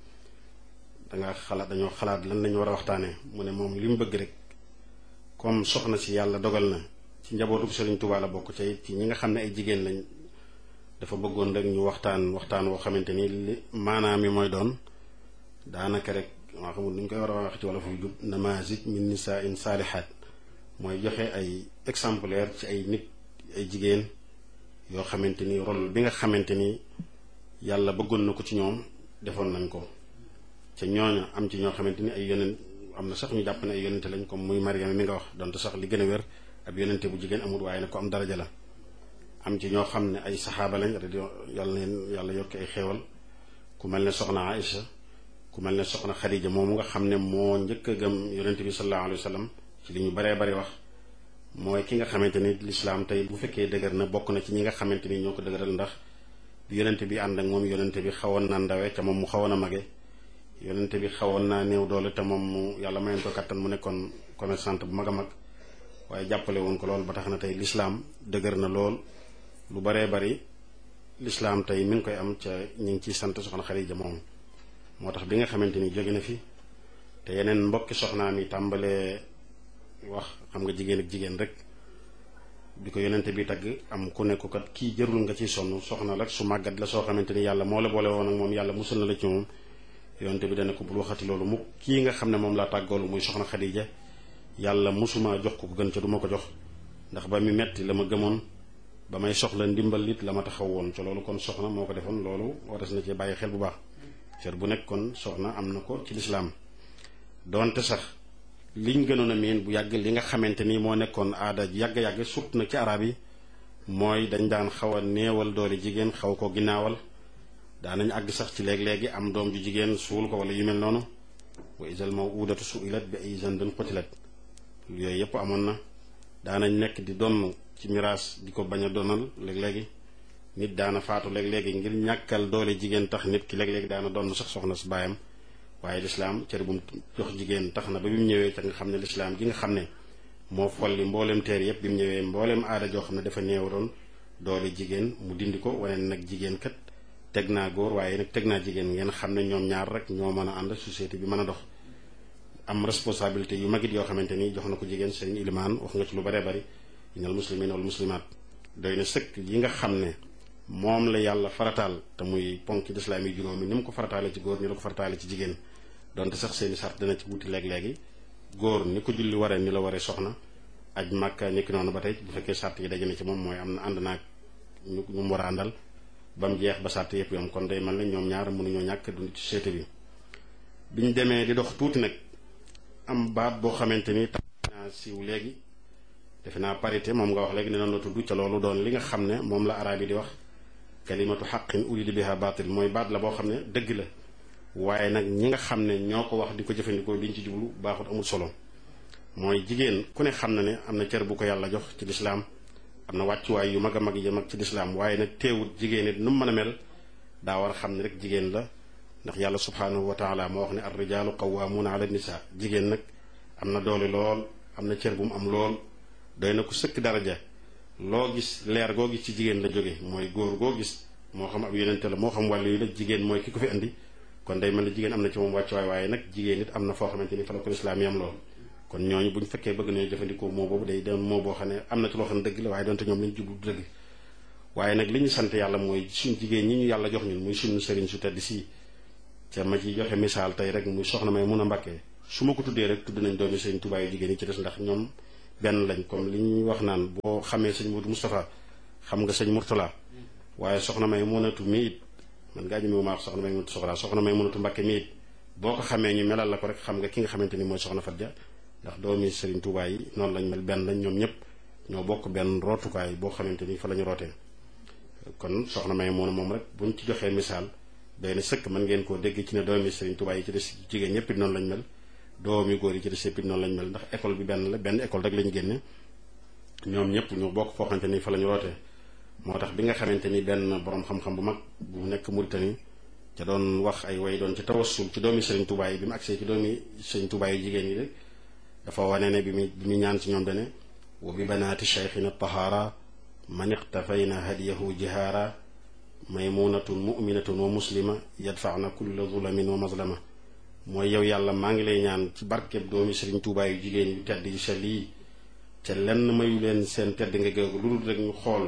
[SPEAKER 6] danga xalaat dañoo xalaat lan lañu war a waxtaanee mu ne moom li mu bëgg rek comme soxna si yàlla dogal na ci njabootu Sëriñ Tuubaa la bokk ca it ci ñi nga xam ne ay jigéen lañ dafa bëggoon rek ñu waxtaan waxtaan woo xamante ni li maanaam yi mooy doon daanaka rek maa xamul nu ñu koy war a wax ci wala fu jub namaazij min nisaa'in saalihaat mooy joxe ay exemplaire ci ay nit ay jigéen yoo xamante ni rôle bi nga xamante ni yàlla bëggoon na ko ci ñoom defoon nañ ko ca ñooña am ci ñoo xamante ni ay yonent am na sax ñu jàpp ne ay yonente lañ comme muy Mariama mi nga wax donte sax li gën a wér ab yonente bu jigéen amul waaye nag ko am daraja la am ci ñoo xam ne ay saxaaba lañ radio yàlla leen yàlla yokki ay xeewal ku mel ne soxna Aïcha ku mel ne soxna Xadija moomu nga xam ne moo njëkk a gëm yonente bi sallallahu alayhi wa sallam ci li ñu baree bari wax mooy ki nga xamante ni lislaam tey bu fekkee dëgër na bokk na ci ñi nga xamante ni ñoo ko dëgëral ndax bi yonente bi ànd ak moom yonente bi xawoon na ndawe ca moom mu xawoon a mage yonente bi xawoon naa néew doole te moom mu yàlla mayoon ko kattan mu nekkoon commerçante bu mag a mag waaye jàppale woon ko lool ba tax na tey lislaam dëgër na lool lu baree bari lislaam tey mi ngi koy am ca ñu ngi ciy sant soxna Xadija moom moo tax bi nga xamante ni jóge na fi te yeneen mbokki soxnaam yi tàmbalee wax xam nga jigéen ak jigéen rek bi ko yonente bi tagg am ku nekk kat kii jërul nga ciy sonn soxna rek su màggat la soo xamante ni yàlla moo la boole woon ak moom yàlla musul na la ci moom yonente bi dana ko bul waxati loolu mu kii nga xam ne moom laa tàggoolu muy soxna Xadija yàlla musuma jox ko ko gën ca du ma ko jox ndax ba mi metti la ma gëmoon ba may soxla ndimbal it la ma taxaw woon ca loolu kon soxna moo ko defoon loolu waras na ci bàyyi xel bu baax cër bu nekk kon soxna am na ko ci lislaam doonte sax liñ gënoon a miin bu yàgg li nga xamante ni moo nekkoon aada yàgg-yàgg sut na ci arab yi mooy dañ daan xaw a néewal doole jigéen xaw ko ginnaawal daanañ àgg sax ci léeg-léegi am doom ju jigéen suul ko wala yu mel noonu wa isal mawudatu suilat bi ay zanbin qutilat yooyu yëpp amoon na daanañ nekk di donn ci miraas di ko bañ a donal léeg-léegi nit daana faatu léeg-léegi ngir ñàkkal doole jigéen tax nit ki léeg-léegi daana donn sax soxna su baayam waaye lislaam cër bu mu jox jigéen tax na ba bi mu ñëwee ca nga xam ne lislaam gi nga xam ne moo folli mboolem teer yëpp bi mu ñëwee mboolem aada joo xam ne dafa néewaroon doole jigéen mu dindi ko wane nag jigéen kat teg naa góor waaye nag teg naa jigéen ngeen xam ne ñoom ñaar rek ñoo mën a ànd société bi mën a dox am responsabilité yu magit yoo xamante ni jox na ko jigéen sëriñ Ilimaan wax nga ci lu baree bari inal muslimin wal muslimaat doy na sëkk yi nga xam ne moom la yàlla farataal te muy ponk lislaam yi juróomi ni mu ko farataale ci góor ni la ko farataale ci jigéen donte sax seeni sart dana ci wuti léeg-léegi góor ni ko julli waree ni la waree soxna aj màkka nekki noonu ba tey bu fekkee sart yi daje na ci moom mooy am na ànd naag ñu ñu mu war a àndal ba mu jeex ba sàtt yëpp yom kon day mel ne ñoom ñaar mënuñoo ñàkk dund ci société bi. biñ demee di dox tuuti nag am baat boo xamante ni tax naa siiw léegi defe naa parité moom nga wax léegi ne noonu la tudd ca loolu doon li nga xam ne moom la araab yi di wax kalimatu xaqin urida biha baatil mooy baat la boo xam ne dëgg la waaye nag ñi nga xam ne ñoo ko wax di ko jëfandikoo liñ ci jublu baaxut amul solo. mooy jigéen ku ne xam na ne am na cër bu ko yàlla jox ci lislaam am na wàccuwaay yu mag a mag yi mag ci lislaam waaye nag teewut jigéen it nu mu mën a mel daa war a xam ne rek jigéen la ndax yàlla subhaanahu wa taala moo wax ne ar rijaalu qawwaamuuna ala nisa jigéen nag am na doole lool am na cër bu mu am lool doy na ko sëkk daraja loo gis leer goo gis ci jigéen la jóge mooy góor goo gis moo xam ab yonente la moo xam wàllu yu la jigéen mooy ki ko fi andi kon day mel ne jigéen am na ci moom wàccuwaay waaye nag jigéen it am na foo xamante ni fa la ko lislaam yam lool kon ñooñu bu ñu fekkee bëgg nañu jëfandikoo moo boobu day doon moo boo xam ne am na ci loo xam ne dëgg la waaye doonte ñoom lañu jublu dëgg waaye nag li ñu sant yàlla mooy suñ jigéen ñi ñu yàlla jox ñun muy suñu sëriñ su tedd si ca ma ci joxe misaal tey rek muy soxna may mun a Mbàkke su ma ko tuddee rek tudd nañ doomi sëriñ Tuubaa yu jigéen yi ci des ndax ñoom benn lañ comme li ñuy wax naan boo xamee sëñ Modou Moustapha xam nga sëñ Mourtala waaye soxna may munatu mi it man ngaa ñëme ma wax soxna may munatu soxla soxna may munatu Mbàkke mi it boo ko xamee ñu melal la ko rek xam nga ki nga xamante ni mooy soxna Fatja ndax doomi Serigne Touba yi noonu lañ mel benn lañ ñoom ñëpp ñoo bokk benn rootukaay boo xamante ni fa la ñu rootee kon soxna may moom moom rek buñ ci joxee misaal day na sëkk mën ngeen koo dégg ci ne doomi Serigne Touba yi ci des jigéen ñëpp it noonu lañ mel doomi góor yi ci des yëpp it noonu lañ mel ndax école bi benn la benn école rek lañ génne ñoom ñëpp ñu bokk foo xamante ni fa la ñu rootee moo tax bi nga xamante ni benn borom xam-xam bu mag bu nekk Mauritanie ca doon wax ay way doon ci tawassul ci doomi Serigne Touba yi bi mu agsee ci doomi Serigne Touba yi jigéen yi rek dafa wane ne bi mu bi mu ñaan ci ñoom dane wa bi banaati cheikhina tahaara man iqtafayna hadiyahu jihaara maymunatun muminatun wa muslima yadfaana kulla zulamin wa mazlama mooy yow yàlla maa ngi lay ñaan ci barkeb doomi Serigne Touba yu jigéen yu tedd yu sell yi ca lenn mayu leen seen tedd nga géegu lu dul rek ñu xool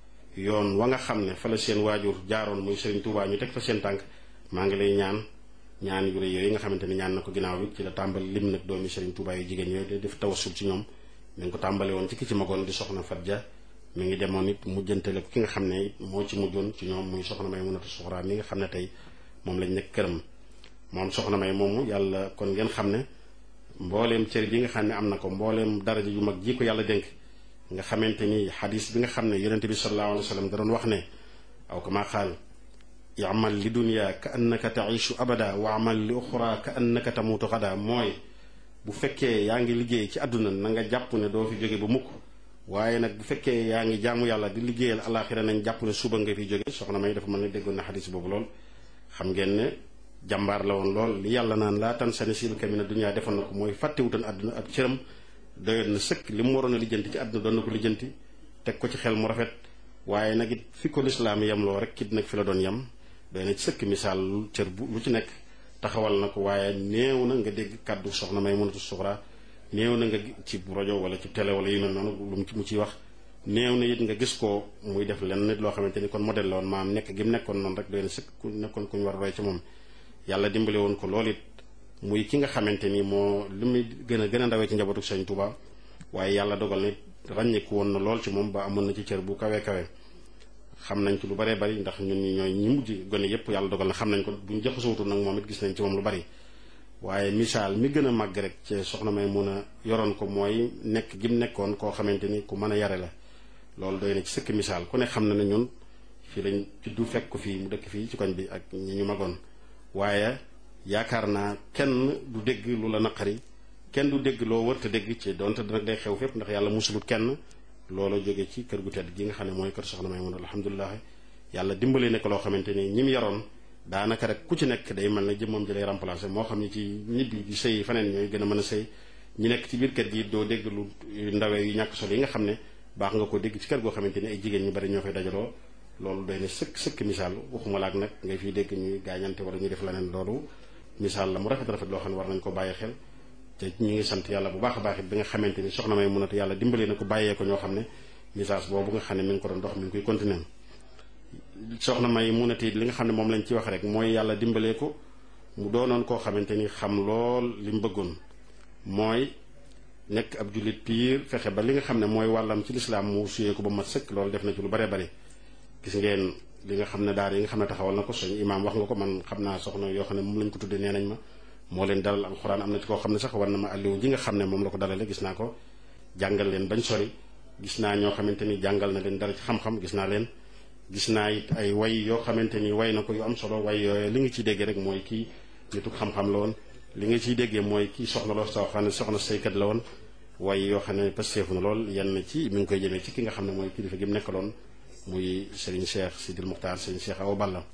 [SPEAKER 6] yoon wa nga xam ne fa la seen waajur jaaroon muy Serigne Touba ñu teg fa seen tànk maa ngi lay ñaan ñaan yu rëy yooyu nga xamante ni ñaan na ko ginnaaw bi ci la tàmbali lim nag doomi Serigne Touba yu jigéen yooyu def tawassul ci ñoom mi ngi ko tàmbale woon ci ki ci magoon di soxna Fatja mi ngi demoon it mujjantale ko ki nga xam ne it moo ci mujjoon ci ñoom muy soxna may munatu suxraa mi nga xam ne tey moom lañ nekk këram moom soxna may moomu yàlla kon ngeen xam ne mbooleem cër bi nga xam ne am na ko mbooleem daraja yu mag ji ko yàlla dénk nga xamante ni xadis bi nga xam ne yonente bi sallallahu alayhi wa sallam da doon wax ne aw kama qaal yamal li dunya ka annaka taishu abada wa amal li uxra ka annaka tamutu xada mooy bu fekkee yaa ngi liggéey ci àdduna na nga jàpp ne doo fi jóge ba mukk waaye nag bu fekkee yaa ngi jaamu yàlla di liggéeyal alaxira nañ jàpp ne suba nga fi jóge soxna may dafa mën ne déggoon na xadis boobu lool xam ngeen ne jàmbaar la woon lool li yàlla naan laa tan sani sil kamina dunya defoon na ko mooy fàttewutoon àdduna ak cëram doyoon na sëkk li mu waroon a lijjanti ci àdduna doon na ko lijjanti teg ko ci xel mu rafet waaye nag it fi ko lislaam yem loo rek kit nag fi la doon yem doy na sëkk misaal cër bu lu ci nekk taxawal na ko waaye néew na nga dégg kàddu soxna may munatu suxraa néew na nga ci rajo wala ci télé wala yu mel noonu lu mu ciy wax néew na it nga gis ko muy def lenn nit loo xamante ni kon modèle la woon maam nekk gi mu nekkoon noonu rek doy na sëkk ku nekkoon ku ñu war a roy ci moom yàlla dimbale woon ko loolu it muy ki nga xamante ni moo li muy gën a gën a ndawee ci njabootu Sëñ Tuuba waaye yàlla dogal na ràññeeku woon na lool ci moom ba amoon na ci cër bu kawe kawe xam nañ ci lu baree bari ndax ñun ñi ñooy ñi mujj gone yépp yàlla dogal na xam nañ ko buñ jaxasootul nag moom it gis nañ ci moom lu bari waaye misaal mi gën a màgg rek ci soxna may mun a yoroon ko mooy nekk gi mu nekkoon koo xamante ni ku mën a yare la loolu doy na ci sëkk misaal ku ne xam na ne ñun fii lañ juddu fekk ko fii mu dëkk fii ci koñ bi ak ñi ñu magoon waaye yaakaar naa kenn du dégg lu la naqari kenn du dégg loo wërta dégg ci donte nag day xew fépp ndax yàlla musulut kenn loola jóge ci kër gu tedd gi nga xam ne mooy kër soxna may mun alhamdulilah yàlla dimbale ne ko loo xamante ni ñi mu yaroon daanaka rek ku ci nekk day mel ne jëmmam ji lay remplacer moo xam ni ci ñibbi di sëy faneen ñooy gën a mën a sëy ñi nekk ci biir kër gi doo dégg lu ndawee yu ñàkk solo yi nga xam ne baax nga ko dégg ci kër goo xamante ni ay jigéen ñu bari ñoo fay dajaloo loolu doy na sëkk sëkk misaal waxuma laak nag ngay fiy dégg ñuy gaañante wala ñuy def leneen loolu misaal la mu rafet rafet loo xam ne war nañ ko bàyyi xel te ñu ngi sant yàlla bu baax a baax it bi nga xamante ni soxna may munatu yàlla dimbali na ko bàyyee ko ñoo xam ne message boobu nga xam ne mi ngi ko doon dox mi ngi koy continuer soxna may munatu it li nga xam ne moom lañ ci wax rek mooy yàlla dimbalee ko mu doonoon koo xamante ni xam lool li mu bëggoon mooy nekk ab jullit piir fexe ba li nga xam ne mooy wàllam ci lislaam mu suyee ko ba mat sëkk loolu def na ci lu bare bare gis ngeen li nga xam ne daara yi nga xam ne taxawal na ko sëñ imaam wax nga ko man xam naa soxna yoo xam ne moom lañ ko tuddee nee nañ ma moo leen dalal alxuraan am na ci koo xam ne sax war na ma alliwu ji nga xam ne moom la ko dalale gis naa ko jàngal leen bañ sori gis naa ñoo xamante ni jàngal na leen dara ci xam-xam gis naa leen gis naa it ay way yoo xamante ni way na ko yu am solo way yooyu li nga ciy déggee rek mooy kii nitu xam-xam la woon li nga ciy déggee mooy kii soxna la soo xam ne soxna saykat la woon way yoo xam ne pasteefu na lool yenn ci mi ngi koy jëmee ci ki nga xam ne mooy kilifa gi mu nekkaloon muy Serigne Cheikh Sidil Muxtaar Serigne Cheikh Awa Balla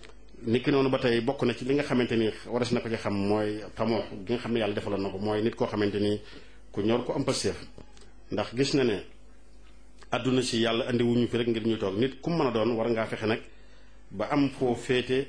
[SPEAKER 6] niki noonu ba tey bokk na ci li nga xamante ni waras na ko ci xam mooy tamoo gi nga xam ne yàlla defaloon na ko mooy nit koo xamante ni ku ñor ko am pasteef ndax gis na ne àdduna si yàlla andi wuñu fi rek ngir ñu toog nit ku mën a doon war ngaa fexe nag ba am foo féete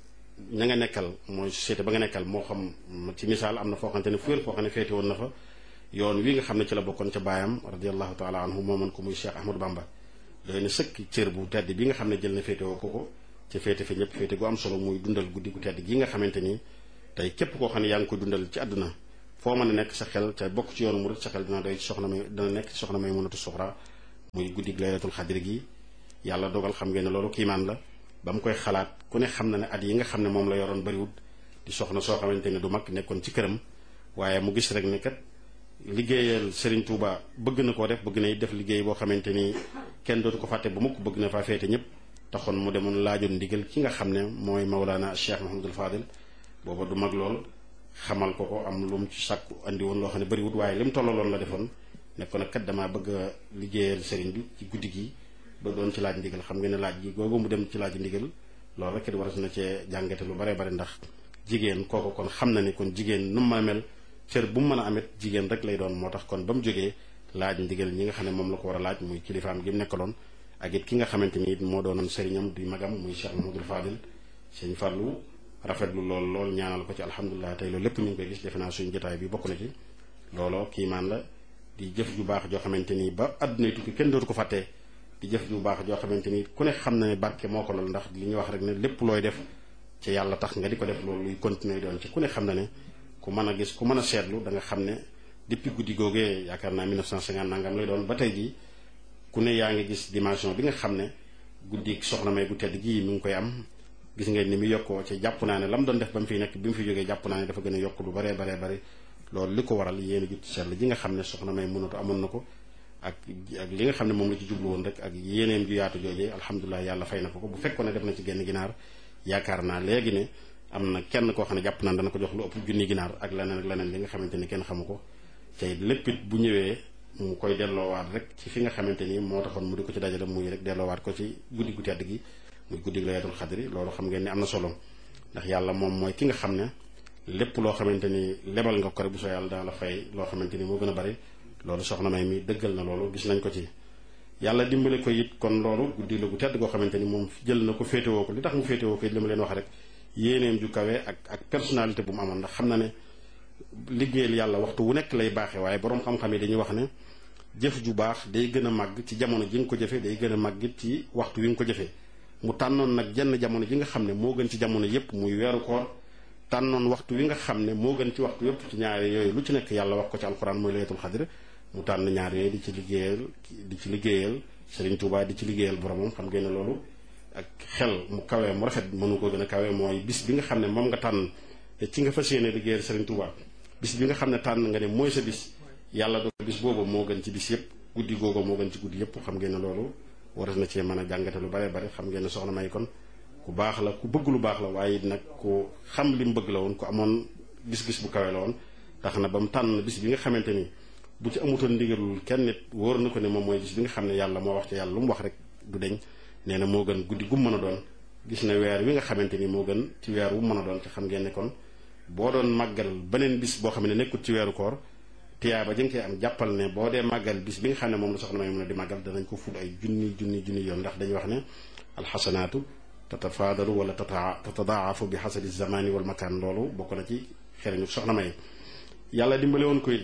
[SPEAKER 6] ña nga nekkal mooy société ba nga nekkal moo xam ci misaal am na foo xamante ne fu wér foo xam ne féete woon na fa yoon wi nga xam ne ci la bokkoon ca baayam radiallahu taala anhu mooman ko muy Cheikh Ahmadou Bamba doy na sëkk cër bu tedd bi nga xam ne jël na féete woo ko ko ca féete fi ñëpp féete gu am solo muy dundal guddi gu tedd gi nga xamante ni tey képp koo xam ne yaa ngi koy dundal ci àdduna foo mën a nekk sa xel ca bokk ci yoonu murid sa xel dina doy ci soxna may dina nekk ci soxna may mënatu suxra muy guddi laylatul xadri gi yàlla dogal xam ngeen ne loolu kiimaan la ba mu koy xalaat ku ne xam na ne at yi nga xam ne moom la yoroon bariwut di soxna soo xamante ne du mag nekkoon ci këram waaye mu gis rek ne kat liggéeyal Serigne Touba bëgg na koo def bëgg na def liggéey boo xamante ni kenn dootu ko fàtte bu mukk bëgg na faa féete ñëpp taxoon mu demoon laajoon ndigal ki nga xam ne mooy Mawlana Cheikh Mahamadul Fadil booba du mag lool xamal ko ko am lu mu ci sàkku andi woon loo xam ne bariwut waaye li mu tollaloon la defoon ne ko nag kat damaa bëgg a liggéeyal Serigne bi ci guddi gi ba doon ci laaj ndigal xam nga ne laaj gi googu mu dem ci laaj ndigal loolu rek it waras na cee jàngate lu bare bare ndax jigéen kooku kon xam na ni kon jigéen nu mu mën a mel cër bu mu mën a amit jigéen rek lay doon moo tax kon ba mu jógee laaj ndigal ñi nga xam ne moom la ko war a laaj muy kilifaam gi mu nekkaloon ak it ki nga xamante ni it moo doonoon sëriñam di magam muy Cheikh Mahamadul Fadil sëñ Fàllu rafetlu lool lool ñaanal ko ci alhamdulilah tey loolu lépp ñu ngi koy gis defe naa suñu jotaay bi bokk na ci looloo kiimaan la di jëf ju baax joo xamante ni ba àdduna tukki kenn dootu ko fàttee di jëf ju baax joo xamante ni ku ne xam na ne barke moo ko lool ndax li ñuy wax rek ne lépp looy def ci yàlla tax nga di ko def loolu luy continuer doon ci ku ne xam na ne ku mën a gis ku mën a seetlu da nga xam ne depuis guddi googee yaakaar naa mille neuf cent cinquante nangam lay doon ba tey jii ku ne yaa ngi gis dimension bi nga xam ne guddi soxna may gu tedd gii mi ngi koy am gis ngeen ni mu yokkoo ci jàpp naa ne la mu doon def ba mu fiy nekk bi mu fi jógee jàpp naa ne dafa gën a yokk lu baree baree bari loolu li ko waral yéen a jut seetlu ji nga xam ne soxna may mënatu amoon na ko ak ak li nga xam ne moom la ci jublu woon rek ak yéeneem ju yaatu joojee alhamdulilah yàlla fay na ko ko bu fekkoon ne def na ci genn ginaar yaakaar naa léegi ne am na kenn koo xam ne jàpp naan dana ko jox lu ëpp junni ginaar ak leneen ak leneen li nga xamante ni kenn xamu ko tey lépp it bu ñëwee mu koy delloowaat rek ci fi nga xamante ni moo taxoon mu di ko ci dajale muy rek delloowaat ko ci guddi gu tedd gi muy guddi laylatul xadri loolu xam ngeen ni am na solo ndax yàlla moom mooy ki nga xam ne lépp loo xamante ni lebal nga ko rek bu soo yàlla daa la fay loo xamante ni moo gën a bari loolu soxna may mi dëggal na loolu gis nañ ko ci yàlla dimbale ko it kon loolu guddi la gu tedd goo xamante ni moom jël na ko féetewoo ko li tax mu féetewoo ko it li ma leen wax rek yéeneem ju kawe ak ak personnalité bu mu amoon ndax xam na ne liggéeyal yàlla waxtu wu nekk lay baaxee waaye boroom xam-xam yi dañuy wax ne jëf ju baax day gën a màgg ci jamono ji nga ko jëfee day gën a màgg ci waxtu wi nga ko jëfee mu tànnoon nag jenn jamono ji nga xam ne moo gën ci jamono yépp muy weeru koor tànnoon waxtu wi nga xam ne moo gën ci waxtu yépp ci ñaari yooyu lu ci nekk yàlla wax ko ci alxuraan mooy laylatul xadr mu tànn ñaar yooyu di ci liggéeyal di ci liggéeyal Serigne Touba di ci liggéeyal boromam xam ngeen ne loolu ak xel mu kawee mu rafet mënu ko gën a kawee mooy bis bi nga xam ne moom nga tànn ci nga fas yéene liggéeyal Serigne Touba bis bi nga xam ne tànn nga ne mooy sa bis yàlla do bis boobu moo gën ci bis yépp guddi googu moo gën ci guddi yépp xam ngeen ne loolu waras na cee mën a jàngate lu bare bare xam ngeen ne soxna may kon ku baax la ku bëgg lu baax la waaye it nag ku xam li mu bëgg la woon ku amoon gis-gis bu kawe la woon tax na ba mu tànn bis bi nga xamante ni bu ci amutoon ndigalul kenn nit wóor na ko ne moom mooy bis bi nga xam ne yàlla moo wax ci yàlla lu mu wax rek du deñ nee na moo gën guddi gu mu mën a doon gis na weer wi nga xamante ni moo gën ci weer wu mën a doon te xam ngeen ne kon boo doon màggal beneen bis boo xam ne nekkul ci weeru koor tiyaa ba jëm cee am jàppal ne boo dee màggal bis bi nga xam ne moom la soxna may mën a di màggal danañ ko ful ay junni junni junni yoon ndax dañuy wax ne alxasanaatu tatafaadalu wala tatadaafu bi xasabi zamani wal makaan loolu bokk na ci xereñu soxna may yàlla dimbale woon ko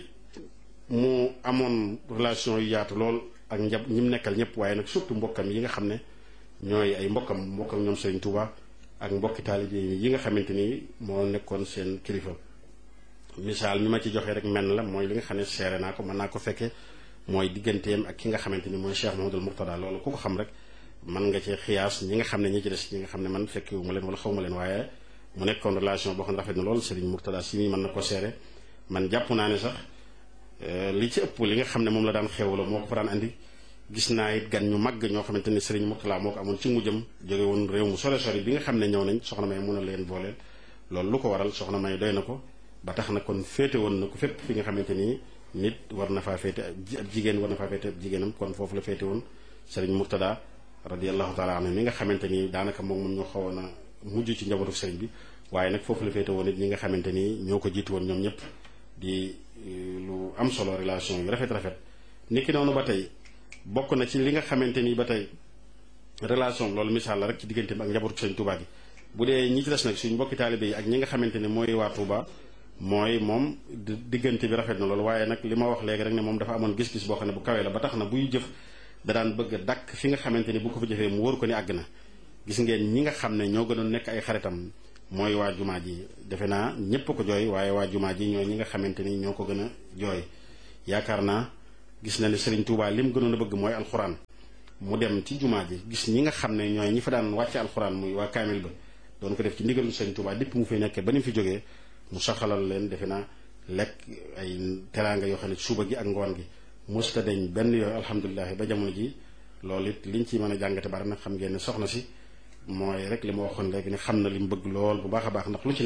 [SPEAKER 6] mu amoon relation yu yaatu lool ak njab ñi mu nekkal ñëpp waaye nag surtout mbokkam yi nga xam ne ñooy ay mbokkam mbokkam ñoom Serigne Touba ak mbokki taalibe yi nga xamante ni moo nekkoon seen kilifa misaal mi ma ci joxee rek menn la mooy li nga xam ne seere naa ko mën naa ko fekke mooy digganteem ak ki nga xamante ni mooy Cheikh Mahamadul Murtada loolu ku ko xam rek man nga cee xiyaas ñi nga xam ne ñi ci des ñi nga xam ne man fekkewu ma leen wala xaw ma leen waaye mu nekkoon relation boo xam ne rafet na lool Serigne Mourtada si mi mën na ko seere man jàpp naa ne sax li ci ëpp li nga xam ne moom la daan xewlo moo ko fa daan andi gis naa it gan ñu màgg ñoo xamante ni Serigne Mourtada moo ko amoon ci mujjam jóge woon réew mu sore sori bi nga xam ne ñëw nañ soxna May mun a leen booleel loolu lu ko waral soxna May doy na ko ba tax na kon féete woon na ko fépp fi nga xamante ni nit war na faa féete ab jigéen war na faa féete ab jigéenam kon foofu la féete woon Serigne Mourtada radiyallahu taala anhu mi nga xamante ni daanaka moom moom ñoo xawoon a mujj ci njabootu Serigne bi waaye nag foofu la féete woon it ñi nga xamante ni ñoo ko jiitu woon ñoom ñëpp di lu am solo relation yu rafet rafet niki noonu ba tey bokk na ci li nga xamante ni ba tey relation loolu misaal la rek ci diggante bi ak njabootu Serigne Touba gi bu dee ñi ci des nag suñ mbokki taalibe yi ak ñi nga xamante ne mooy waa Touba mooy moom diggante bi rafet na loolu waaye nag li ma wax léegi rek ne moom dafa amoon gis-gis boo xam ne bu kawee la ba tax na buy jëf da daan bëgg a dàkk fi nga xamante ni bu ko fa jëfee mu wóor ko ni àgg na gis ngeen ñi nga xam ne ñoo gënoon nekk ay xaritam mooy waa jumaa ji defe naa ñépp ko jooy waaye waa jumaa ji ñooy ñi nga xamante ni ñoo ko gën a jooy yaakaar naa gis na ne Serigne Touba lim gënoon a bëgg mooy alxuraan mu dem ci jumaa ji gis ñi nga xam ne ñooy ñi fa daan wàcce alxuraan muy waa kaamil ba doon ko def ci ndigalu Serigne Touba dépp mu fi nekkee ba ni mu fi jógee mu saxalal leen defe naa lekk ay teraanga yoo xam ne suba gi ak ngoon gi musta deñ benn yooyu alhamdulilah ba jamono ji loolu it liñ ci mën a jàngate bari nag xam ngeen ne soxna si mooy rek li ma waxoon léegi ne xam na li mu bëgg lool bu baax a baax ndax lu ci